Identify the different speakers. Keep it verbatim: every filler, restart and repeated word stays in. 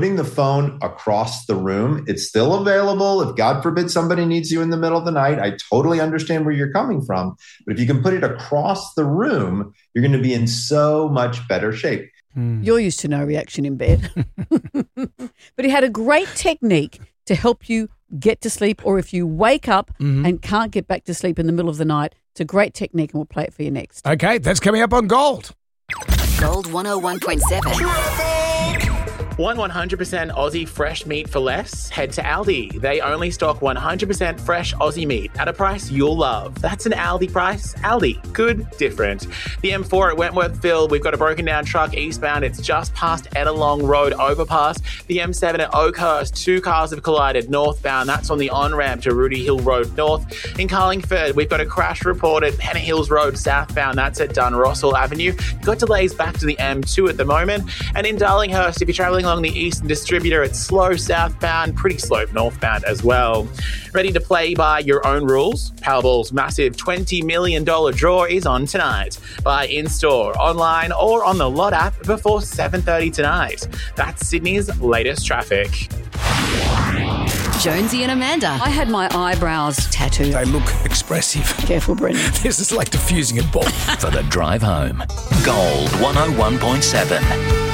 Speaker 1: putting the phone across the room. It's still available. If God forbid somebody needs you in the middle of the night, I totally understand where you're coming from. But if you can put it across the room, you're going to be in so much better shape.
Speaker 2: Mm. You're used to no reaction in bed. But he had a great technique to help you get to sleep, or if you wake up mm-hmm. and can't get back to sleep in the middle of the night, it's a great technique and we'll play it for you next.
Speaker 3: Okay, that's coming up on Gold.
Speaker 4: Gold one oh one point seven.
Speaker 5: Want one hundred percent Aussie fresh meat for less? Head to Aldi. They only stock one hundred percent fresh Aussie meat at a price you'll love. That's an Aldi price. Aldi. Good, different. The M four at Wentworthville, we've got a broken down truck eastbound. It's just past Ettalong Road overpass. The M seven at Oakhurst, two cars have collided northbound. That's on the on-ramp to Rudy Hill Road north. In Carlingford, we've got a crash report at Pennant Hills Road southbound. That's at Dunrossell Avenue. Got delays back to the M two at the moment. And in Darlinghurst, if you're travelling along the Eastern Distributor, it's slow southbound, pretty slow northbound as well. Ready to play by your own rules? Powerball's massive twenty million dollars draw is on tonight. Buy in-store, online or on the Lot app before seven thirty tonight. That's Sydney's latest traffic.
Speaker 4: Jonesy and Amanda.
Speaker 2: I had my eyebrows tattooed.
Speaker 3: They look expressive.
Speaker 2: Careful, Brendan.
Speaker 3: This is like diffusing a bomb.
Speaker 6: For the drive home. Gold one oh one point seven.